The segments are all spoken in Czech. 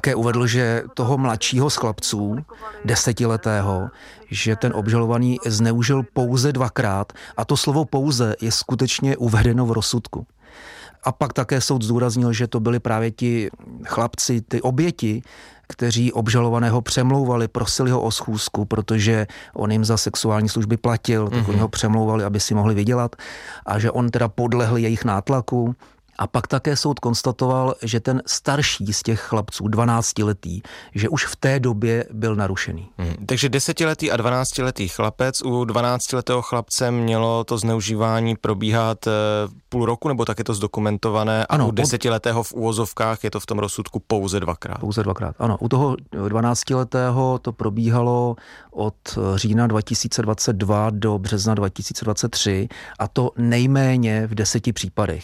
také uvedl, že toho mladšího z chlapců, 10letého, že ten obžalovaný zneužil pouze 2krát a to slovo pouze je skutečně uvedeno v rozsudku. A pak také soud zdůraznil, že to byli právě ti chlapci, ty oběti, kteří obžalovaného přemlouvali, prosili ho o schůzku, protože on jim za sexuální služby platil, tak oni ho přemlouvali, aby si mohli vydělat a že on teda podlehl jejich nátlaku. A pak také soud konstatoval, že ten starší z těch chlapců, 12letý, že už v té době byl narušený. Takže 10letý a 12letý chlapec, u 12letého chlapce mělo to zneužívání probíhat půl roku, nebo tak je to zdokumentované, a u 10letého v úvozovkách je to v tom rozsudku pouze 2krát. Pouze 2krát, ano. U toho 12letého to probíhalo od října 2022 do března 2023 a to nejméně v 10 případech.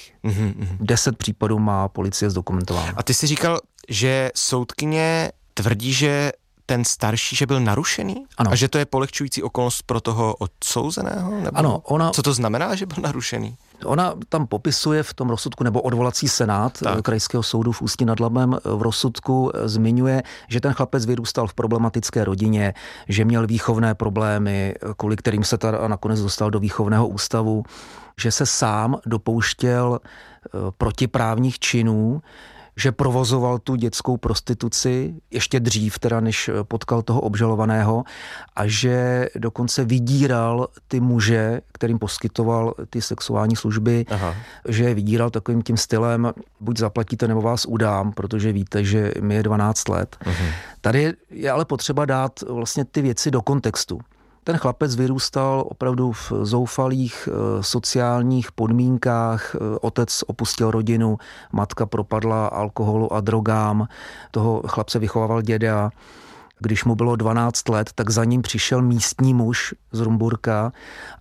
10 případů má policie zdokumentováno. A ty jsi říkal, že soudkyně tvrdí, že ten starší, že byl narušený? Ano. A že to je polehčující okolnost pro toho odsouzeného? Nebo ano. Co to znamená, že byl narušený? Ona tam popisuje v tom rozsudku, nebo odvolací senát Krajského soudu v Ústí nad Labem v rozsudku zmiňuje, že ten chlapec vyrůstal v problematické rodině, že měl výchovné problémy, kvůli kterým se teda nakonec dostal do výchovného ústavu, že se sám dopouštěl protiprávních činů, že provozoval tu dětskou prostituci ještě dřív, teda než potkal toho obžalovaného, a že dokonce vydíral ty muže, kterým poskytoval ty sexuální služby, že je vydíral takovým tím stylem, buď zaplatíte, nebo vás udám, protože víte, že mi je 12 let. Tady je ale potřeba dát vlastně ty věci do kontextu. Ten chlapec vyrůstal opravdu v zoufalých sociálních podmínkách. Otec opustil rodinu, matka propadla alkoholu a drogám. Toho chlapce vychovával děda. Když mu bylo 12 let, tak za ním přišel místní muž z Rumburka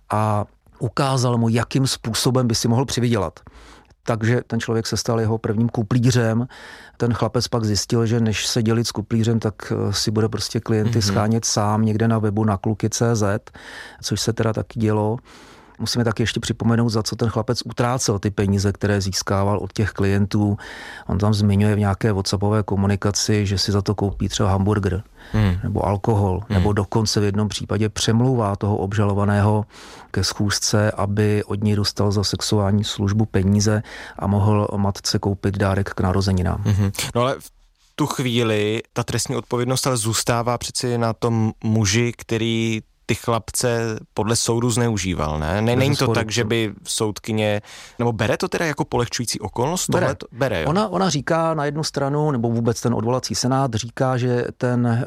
a ukázal mu, jakým způsobem by si mohl přivydělat. Takže ten člověk se stal jeho prvním kuplířem. Ten chlapec pak zjistil, že než se dělit s kuplířem, tak si bude prostě klienty schánět sám někde na webu na kluky.cz, což se teda taky dělo. Musíme taky ještě připomenout, za co ten chlapec utrácel ty peníze, které získával od těch klientů. On tam zmiňuje v nějaké WhatsAppové komunikaci, že si za to koupí třeba hamburger nebo alkohol, nebo dokonce v jednom případě přemlouvá toho obžalovaného ke schůzce, aby od něj dostal za sexuální službu peníze a mohl matce koupit dárek k narozeninám. No ale v tu chvíli ta trestní odpovědnost ale zůstává přeci na tom muži, který ty chlapce podle soudu zneužíval, ne? Není to tak, že by soudkyně, nebo bere to teda jako polehčující okolnost? Bere, jo? Ona říká na jednu stranu, nebo vůbec ten odvolací senát říká, že ten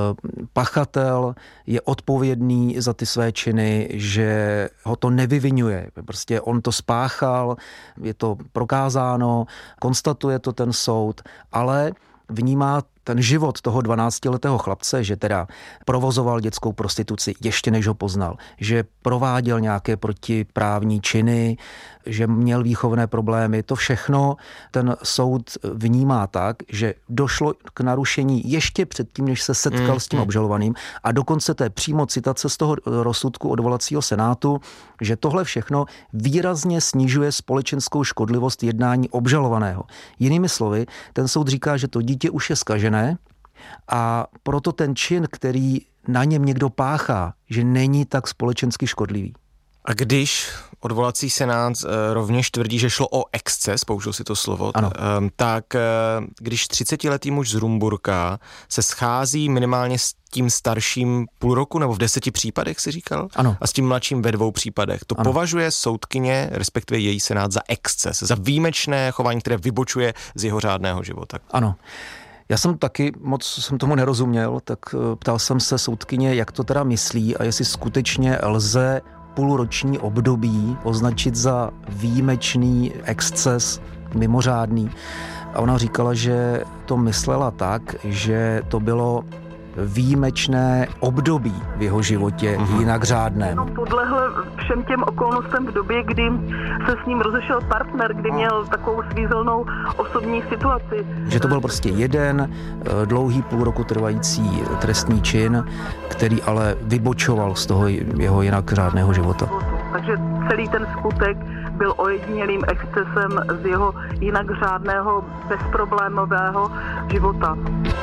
pachatel je odpovědný za ty své činy, že ho to nevyvinuje. Prostě on to spáchal, je to prokázáno, konstatuje to ten soud, ale vnímá ten život toho 12letého chlapce, že teda provozoval dětskou prostituci ještě než ho poznal, že prováděl nějaké protiprávní činy, že měl výchovné problémy, to všechno ten soud vnímá tak, že došlo k narušení ještě předtím, než se setkal s tím obžalovaným, a dokonce to je přímo citace z toho rozsudku odvolacího senátu, že tohle všechno výrazně snižuje společenskou škodlivost jednání obžalovaného. Jinými slovy, ten soud říká, že to dítě už je zkažené a proto ten čin, který na něm někdo páchá, že není tak společensky škodlivý. A když odvolací senát rovněž tvrdí, že šlo o exces, použil si to slovo, tak když 30letý muž z Rumburka se schází minimálně s tím starším půl roku, nebo v 10 případech, si říkal? Ano. A s tím mladším ve 2 případech. To považuje soudkyně, respektive její senát, za exces, za výjimečné chování, které vybočuje z jeho řádného života. Ano. Já jsem taky moc tomu nerozuměl, tak ptal jsem se soudkyně, jak to teda myslí a jestli skutečně lze půlroční období označit za výjimečný exces, mimořádný. A ona říkala, že to myslela tak, že to bylo výjimečné období v jeho životě, jinak řádném. Podlehl všem těm okolnostem v době, kdy se s ním rozešel partner, kdy měl takovou svízelnou osobní situaci. Že to byl prostě jeden dlouhý půl roku trvající trestný čin, který ale vybočoval z toho jeho jinak řádného života. Takže celý ten skutek byl ojedinělým excesem z jeho jinak řádného, bezproblémového života.